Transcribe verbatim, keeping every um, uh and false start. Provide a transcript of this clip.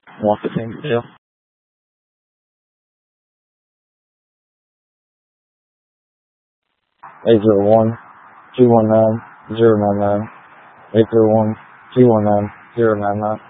Want the same deal? eight zero one, two one nine, zero nine nine. eight zero one, two one nine, zero nine nine.